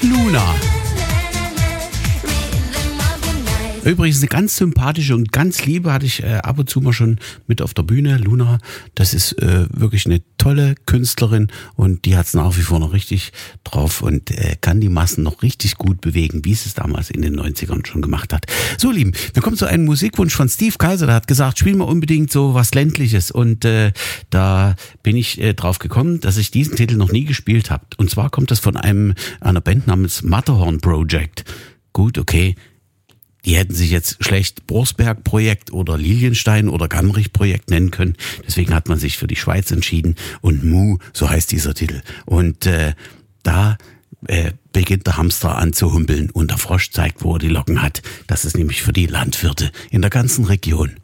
Luna. Übrigens eine ganz sympathische und ganz liebe, hatte ich ab und zu mal schon mit auf der Bühne. Luna, das ist wirklich eine tolle Künstlerin und die hat es nach wie vor noch richtig drauf und kann die Massen noch richtig gut bewegen, wie es damals in den 90ern schon gemacht hat. So, Lieben, wir kommen zu einem Musikwunsch von Steve Kaiser, der hat gesagt, spielen wir unbedingt so was Ländliches und da bin ich drauf gekommen, dass ich diesen Titel noch nie gespielt habe. Und zwar kommt das von einer Band namens Matterhorn Project. Gut, okay. Die hätten sich jetzt schlecht Borsberg-Projekt oder Lilienstein oder Gamrich-Projekt nennen können. Deswegen hat man sich für die Schweiz entschieden. Und Mu, so heißt dieser Titel. Und da beginnt der Hamster an zu humpeln und der Frosch zeigt, wo er die Locken hat. Das ist nämlich für die Landwirte in der ganzen Region.